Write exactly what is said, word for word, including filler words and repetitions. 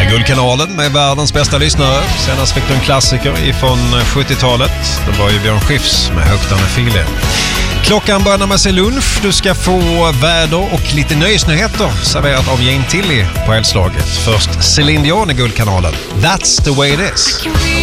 Guldkanalen med världens bästa lyssnare. Senast fick du en klassiker ifrån sjuttiotalet. Det var ju Björn Skifs med Högtande File. Klockan börjar närma sig lunch. Du ska få väder och lite nöjesnyheter serverat av Jane Tilly på Eldslaget. Först Céline Dion i Guldkanalen. That's the way it is.